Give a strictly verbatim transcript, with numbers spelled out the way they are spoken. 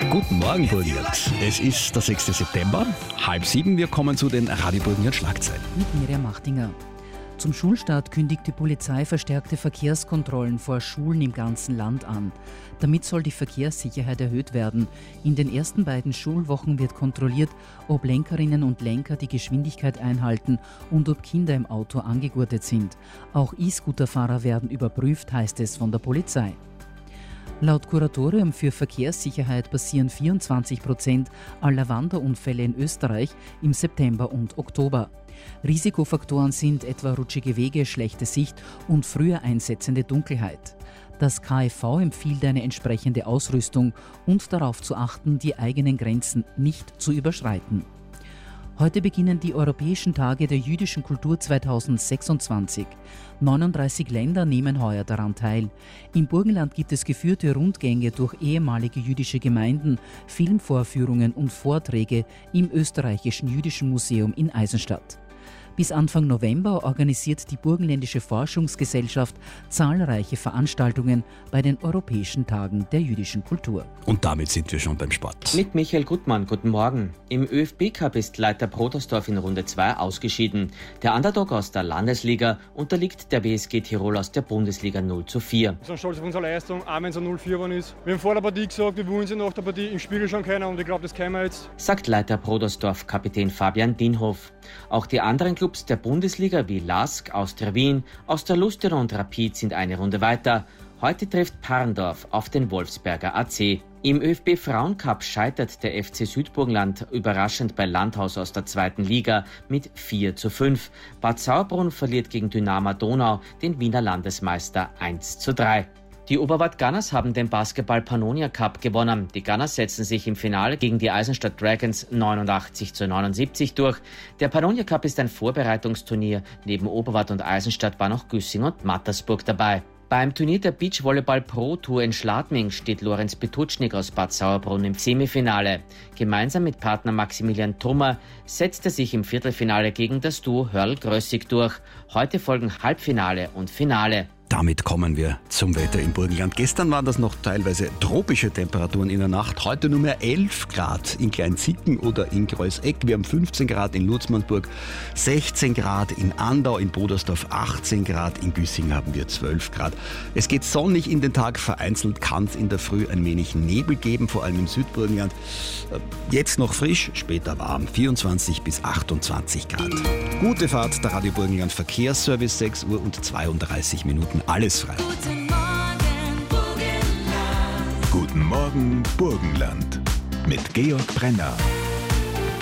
Guten Morgen, Burgenland. Es ist der sechste September, halb sieben. Wir kommen zu den Radio Burgenland Schlagzeilen. Mit Miriam Machtinger. Zum Schulstart kündigt die Polizei verstärkte Verkehrskontrollen vor Schulen im ganzen Land an. Damit soll die Verkehrssicherheit erhöht werden. In den ersten beiden Schulwochen wird kontrolliert, ob Lenkerinnen und Lenker die Geschwindigkeit einhalten und ob Kinder im Auto angegurtet sind. Auch E-Scooter-Fahrer werden überprüft, heißt es von der Polizei. Laut Kuratorium für Verkehrssicherheit passieren vierundzwanzig Prozent aller Wanderunfälle in Österreich im September und Oktober. Risikofaktoren sind etwa rutschige Wege, schlechte Sicht und früher einsetzende Dunkelheit. Das K I V empfiehlt eine entsprechende Ausrüstung und darauf zu achten, die eigenen Grenzen nicht zu überschreiten. Heute beginnen die Europäischen Tage der jüdischen Kultur zweitausendsechsundzwanzig. neununddreißig Länder nehmen heuer daran teil. Im Burgenland gibt es geführte Rundgänge durch ehemalige jüdische Gemeinden, Filmvorführungen und Vorträge im Österreichischen Jüdischen Museum in Eisenstadt. Bis Anfang November organisiert die Burgenländische Forschungsgesellschaft zahlreiche Veranstaltungen bei den Europäischen Tagen der jüdischen Kultur. Und damit sind wir schon beim Sport. Mit Michael Gutmann, guten Morgen. Im ÖFB-Cup ist Leiter Protersdorf in Runde zwei ausgeschieden. Der Underdog aus der Landesliga unterliegt der W S G Tirol aus der Bundesliga null zu vier. Wir sind stolz auf unsere Leistung, auch wenn es ein null vier geworden ist. Wir haben vor der Partie gesagt, wir wollen sie nach der Partie im Spiegel schon kennen und ich glaube, das können wir jetzt. Sagt Leiter Protersdorf Kapitän Fabian Dinhoff. Auch die anderen Clubs der Bundesliga wie Lask, Austria Wien, Austria-Lustenau und Rapid sind eine Runde weiter. Heute trifft Parndorf auf den Wolfsberger A C. Im ÖFB-Frauencup scheitert der F C Südburgenland überraschend bei Landhaus aus der zweiten Liga mit vier zu fünf. Bad Sauerbrunn verliert gegen Dynamo Donau, den Wiener Landesmeister, eins zu drei. Die Oberwart Gunners haben den Basketball Pannonia Cup gewonnen. Die Gunners setzen sich im Finale gegen die Eisenstadt Dragons neunundachtzig zu neunundsiebzig durch. Der Pannonia Cup ist ein Vorbereitungsturnier. Neben Oberwart und Eisenstadt waren auch Güssing und Mattersburg dabei. Beim Turnier der Beachvolleyball Pro Tour in Schladming steht Lorenz Petutschnik aus Bad Sauerbrunn im Semifinale. Gemeinsam mit Partner Maximilian Trummer setzt er sich im Viertelfinale gegen das Duo Hörl-Grössig durch. Heute folgen Halbfinale und Finale. Damit kommen wir zum Wetter im Burgenland. Gestern waren das noch teilweise tropische Temperaturen in der Nacht. Heute nur mehr elf Grad in Kleinzicken oder in Greußeck. Wir haben fünfzehn Grad in Lutzmannsburg, sechzehn Grad in Andau, in Bodersdorf achtzehn Grad, in Güssing haben wir zwölf Grad. Es geht sonnig in den Tag, vereinzelt kann es in der Früh ein wenig Nebel geben, vor allem im Südburgenland. Jetzt noch frisch, später warm, vierundzwanzig bis achtundzwanzig Grad. Gute Fahrt, der Radio Burgenland Verkehrsservice, sechs Uhr und zweiunddreißig Minuten. Alles frei. Guten Morgen, Burgenland. Guten Morgen, Burgenland. Mit Georg Brenner.